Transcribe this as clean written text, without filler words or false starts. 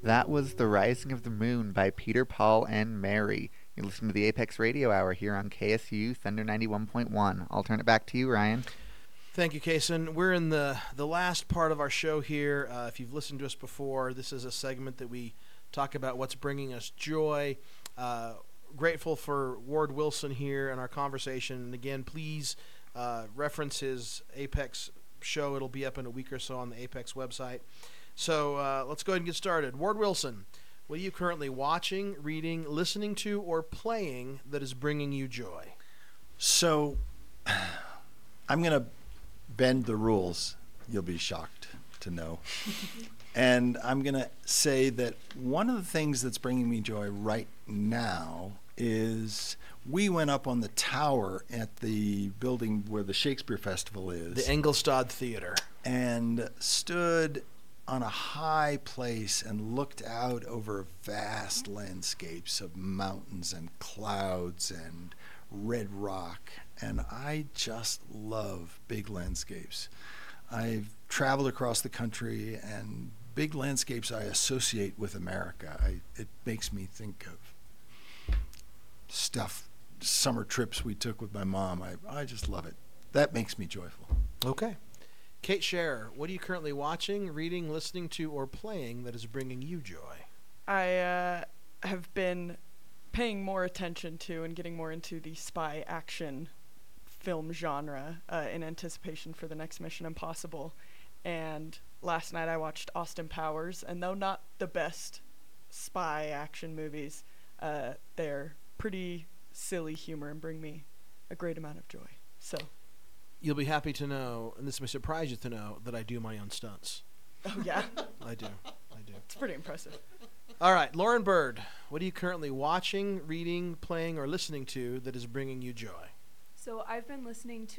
That was The Rising of the Moon by Peter, Paul, and Mary. You listen to the Apex Radio Hour here on KSU Thunder 91.1. I'll turn it back to you, Ryan. Thank you, Kason. We're in the last part of our show here. If you've listened to us before, this is a segment that we talk about what's bringing us joy. Grateful for Ward Wilson here in our conversation. And again, please reference his Apex show. It'll be up in a week or so on the Apex website. So let's go ahead and get started. Ward Wilson, what are you currently watching, reading, listening to, or playing that is bringing you joy? So I'm going to bend the rules. You'll be shocked to know. And I'm going to say that one of the things that's bringing me joy right now is we went up on the tower at the building where the Shakespeare Festival is. The Engelstad Theater. And stood on a high place and looked out over vast landscapes of mountains and clouds and red rock. And I just love big landscapes. I've traveled across the country, and big landscapes I associate with America. It makes me think of stuff, summer trips we took with my mom. I just love it. That makes me joyful. Okay. Kate Scherer, what are you currently watching, reading, listening to, or playing that is bringing you joy? I have been paying more attention to and getting more into the spy action film genre in anticipation for the next Mission Impossible. And last night I watched Austin Powers, and though not the best spy action movies, they're pretty silly humor and bring me a great amount of joy. So you'll be happy to know, and this may surprise you to know, that I do my own stunts. Oh, yeah? I do. It's pretty impressive. All right, Lauren Bird, what are you currently watching, reading, playing, or listening to that is bringing you joy? So I've been listening to